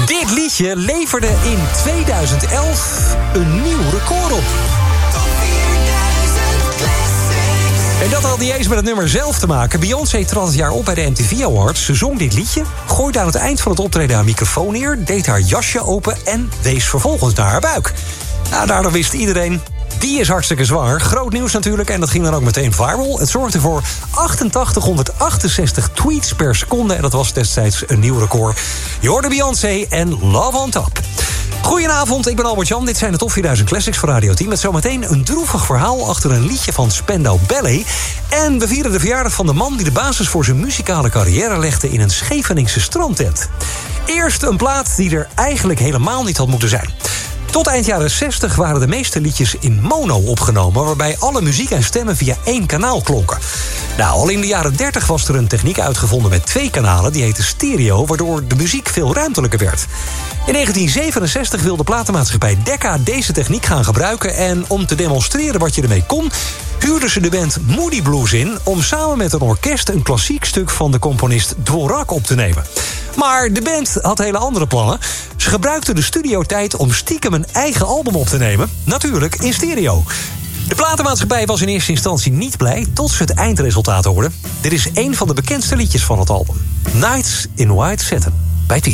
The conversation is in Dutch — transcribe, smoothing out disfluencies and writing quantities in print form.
Dit liedje leverde in 2011 een nieuw record op. En dat had niet eens met het nummer zelf te maken. Beyoncé trad het jaar op bij de MTV Awards. Ze zong dit liedje, gooide aan het eind van het optreden haar microfoon neer, deed haar jasje open en wees vervolgens naar haar buik. Nou, daardoor wist iedereen, die is hartstikke zwanger. Groot nieuws natuurlijk en dat ging dan ook meteen viral. Het zorgde voor 8868 tweets per seconde en dat was destijds een nieuw record. Je hoorde Beyoncé en Love on Top. Goedenavond, ik ben Albert-Jan. Dit zijn de Top 4000 Classics voor Radio 10... met zometeen een droevig verhaal achter een liedje van Spandau Ballet. En we vieren de verjaardag van de man die de basis voor zijn muzikale carrière legde in een Scheveningse strandtent. Eerst een plaat die er eigenlijk helemaal niet had moeten zijn. Tot eind jaren 60 waren de meeste liedjes in mono opgenomen, waarbij alle muziek en stemmen via één kanaal klonken. Nou, al in de jaren 30 was er een techniek uitgevonden met 2 kanalen, die heette stereo, waardoor de muziek veel ruimtelijker werd. In 1967 wilde de platenmaatschappij Decca deze techniek gaan gebruiken en om te demonstreren wat je ermee kon, huurden ze de band Moody Blues in om samen met een orkest een klassiek stuk van de componist Dvorak op te nemen. Maar de band had hele andere plannen. Ze gebruikten de studiotijd om stiekem een eigen album op te nemen. Natuurlijk in stereo. De platenmaatschappij was in eerste instantie niet blij tot ze het eindresultaat hoorden. Dit is een van de bekendste liedjes van het album. Nights in White Satin bij 10.